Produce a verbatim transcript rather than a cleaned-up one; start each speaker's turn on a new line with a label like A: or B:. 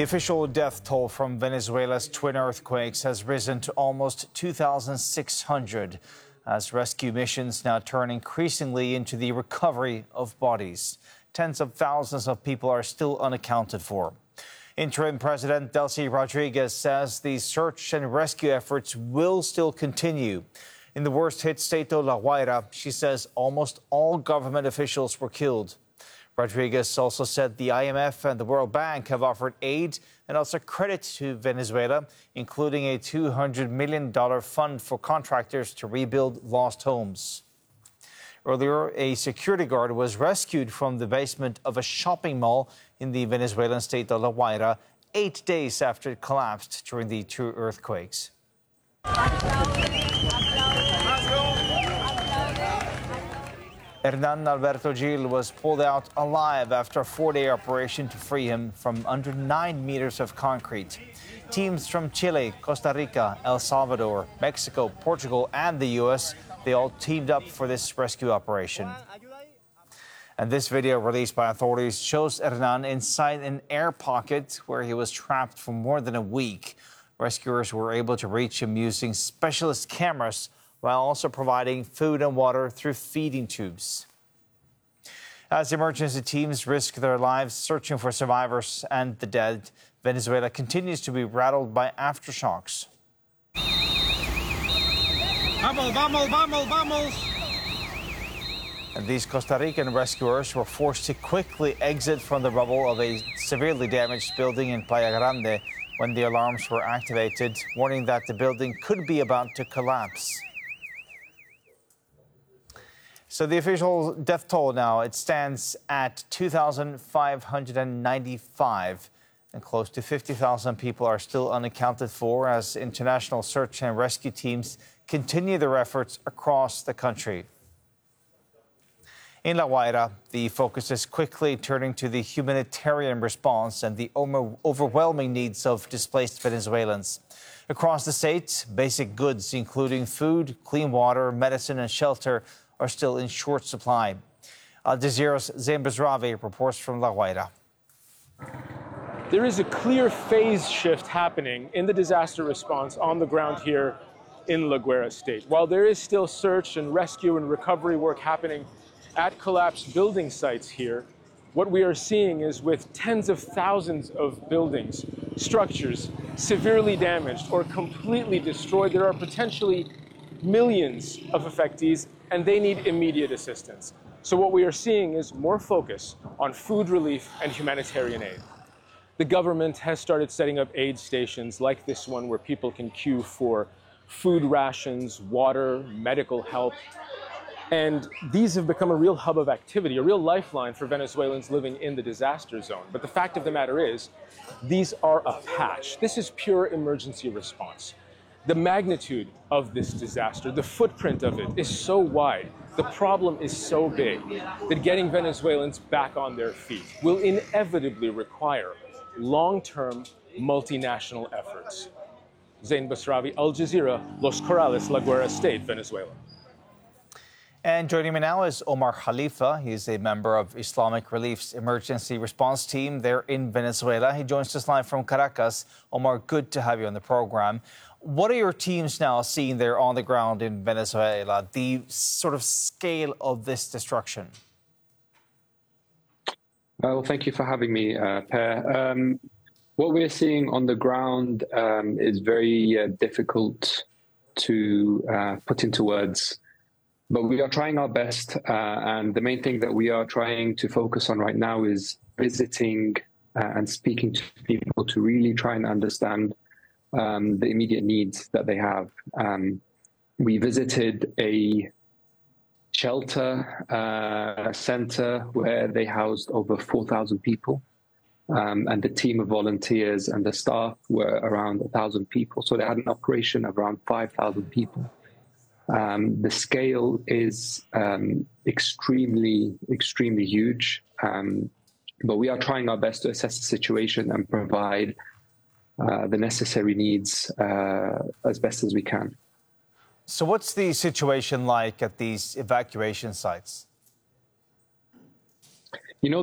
A: The official death toll from Venezuela's twin earthquakes has risen to almost two thousand six hundred, as rescue missions now turn increasingly into the recovery of bodies. Tens of thousands of people are still unaccounted for. Interim President Delcy Rodriguez says the search and rescue efforts will still continue. In the worst-hit state of La Guaira, she says almost all government officials were killed. Rodriguez also said the I M F and the World Bank have offered aid and also credit to Venezuela, including a two hundred million dollars fund for contractors to rebuild lost homes. Earlier, a security guard was rescued from the basement of a shopping mall in the Venezuelan state of La Guaira eight days after it collapsed during the two earthquakes. Hernan Alberto Gil was pulled out alive after a four-day operation to free him from under nine meters of concrete. Teams from Chile, Costa Rica, El Salvador, Mexico, Portugal, and the U S, they all teamed up for this rescue operation. And this video released by authorities shows Hernan inside an air pocket where he was trapped for more than a week. Rescuers were able to reach him using specialist cameras, while also providing food and water through feeding tubes. As emergency teams risk their lives searching for survivors and the dead, Venezuela continues to be rattled by aftershocks.
B: Vamos, vamos, vamos, vamos.
A: And these Costa Rican rescuers were forced to quickly exit from the rubble of a severely damaged building in Playa Grande when the alarms were activated, warning that the building could be about to collapse. So the official death toll now, it stands at two thousand five hundred ninety-five, and close to fifty thousand people are still unaccounted for as international search and rescue teams continue their efforts across the country. In La Guaira, the focus is quickly turning to the humanitarian response and the overwhelming needs of displaced Venezuelans. Across the state, basic goods, including food, clean water, medicine, and shelter, are still in short supply. Al Jazeera's Zain Basravi reports from La Guaira.
C: There is a clear phase shift happening in the disaster response on the ground here in La Guaira State. While there is still search and rescue and recovery work happening at collapsed building sites here, what we are seeing is with tens of thousands of buildings, structures severely damaged or completely destroyed, there are potentially millions of affectees, and they need immediate assistance. So what we are seeing is more focus on food relief and humanitarian aid. The government has started setting up aid stations like this one where people can queue for food rations, water, medical help. And these have become a real hub of activity, a real lifeline for Venezuelans living in the disaster zone. But the fact of the matter is, these are a patch. This is pure emergency response. The magnitude of this disaster, the footprint of it is so wide, the problem is so big, that getting Venezuelans back on their feet will inevitably require long-term multinational efforts. Zain Basravi, Al Jazeera, Los Corrales, La Guaira State, Venezuela.
A: And joining me now is Omar Khalifa. He's a member of Islamic Relief's emergency response team there in Venezuela. He joins us live from Caracas. Omar, good to have you on the program. What are your teams now seeing there on the ground in Venezuela, the sort of scale of this destruction?
D: Well, thank you for having me, uh, Per. Um, what we're seeing on the ground um, is very uh, difficult to uh, put into words. But we are trying our best, uh, and the main thing that we are trying to focus on right now is visiting uh, and speaking to people to really try and understand um, the immediate needs that they have. Um, we visited a shelter uh, center where they housed over four thousand people, um, and the team of volunteers and the staff were around one thousand people. So they had an operation of around five thousand people. Um, the scale is um, extremely, extremely huge, um, but we are trying our best to assess the situation and provide uh, the necessary needs uh, as best as we can.
A: So what's the situation like at these evacuation sites?